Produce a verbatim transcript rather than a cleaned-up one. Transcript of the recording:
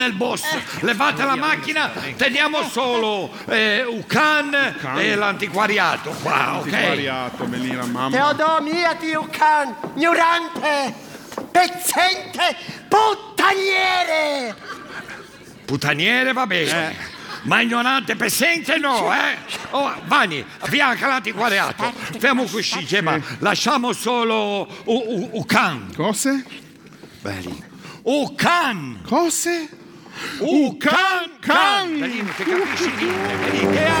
nel boss, levate la macchina, teniamo solo eh, Ucan e l'antiquariato qua, ok? Antiquariato, Melina, mamma. Teodomiati, Ucan, ignorante, pezzente, puttaniere! Puttaniere va bene, eh. ma ignorante, pezzente no, eh? Oh, Vanni, affianca l'antiquariato, fermo qui, ma lasciamo solo Ucan. Cose? Belli. Ucan! Cose? Ucan! Can! Che capisci niente, che